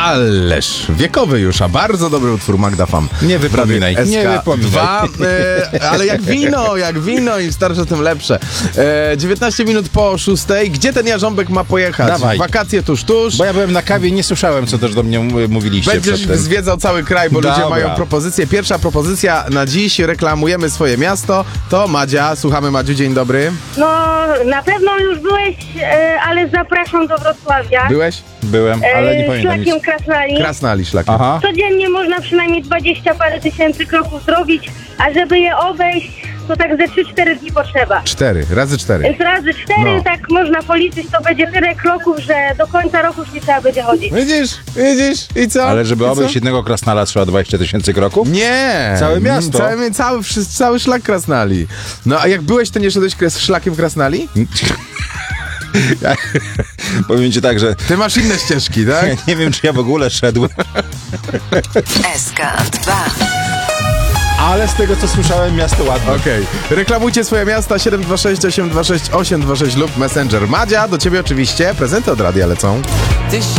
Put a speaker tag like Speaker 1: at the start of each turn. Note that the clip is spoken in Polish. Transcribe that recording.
Speaker 1: Ależ wiekowy już, a bardzo dobry utwór Magda Fam.
Speaker 2: Nie wypominaj, nie wypominaj.
Speaker 1: Ale jak wino, im starsze, tym lepsze. 19 minut po 6. Gdzie ten jarząbek ma pojechać?
Speaker 2: Dawaj.
Speaker 1: Wakacje tuż.
Speaker 2: Bo ja byłem na kawie i nie słyszałem, co też do mnie mówiliście.
Speaker 1: Będziesz
Speaker 2: przedtem.
Speaker 1: zwiedzał cały kraj, bo ludzie
Speaker 2: Dobra.
Speaker 1: mają propozycje. Pierwsza propozycja na dziś, reklamujemy swoje miasto. To Madzia. Słuchamy, Madziu, dzień dobry.
Speaker 3: No, na pewno już byłeś, ale zapraszam do Wrocławia.
Speaker 1: Byłeś?
Speaker 2: Byłem, ale nie pamiętam nic.
Speaker 3: Szlakiem Krasnali.
Speaker 1: Krasnali szlakiem.
Speaker 2: Aha.
Speaker 3: Codziennie można przynajmniej 20 parę tysięcy kroków zrobić, a żeby je obejść, to tak ze 3-4 dni potrzeba.
Speaker 1: 4, razy 4.
Speaker 3: Więc razy 4,
Speaker 1: No.
Speaker 3: tak można policzyć, to będzie tyle kroków, że do końca roku już nie trzeba będzie chodzić.
Speaker 1: Widzisz? I co?
Speaker 2: Ale żeby
Speaker 1: I co?
Speaker 2: obejść jednego Krasnala trzeba 20 000 kroków?
Speaker 1: Nie!
Speaker 2: Całe miasto?
Speaker 1: Cały szlak Krasnali. No a jak byłeś, to nie szedłeś szlakiem Krasnali?
Speaker 2: Powiem ci tak, że
Speaker 1: Ty masz inne ścieżki, tak?
Speaker 2: ja nie wiem, czy ja w ogóle szedłem.
Speaker 4: SK2.
Speaker 2: Ale z tego, co słyszałem, miasto ładne.
Speaker 1: Okej. Reklamujcie swoje miasta 726 826 826 lub Messenger. Madzia, do ciebie oczywiście prezenty od radia lecą.